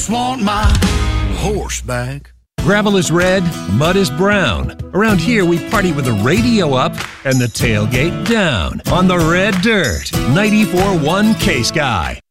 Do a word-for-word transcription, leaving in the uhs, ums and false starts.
Want my horse back. Gravel is red, mud is brown. Around here, we party with the radio up and the tailgate down on the red dirt. ninety-four point one K-Sky.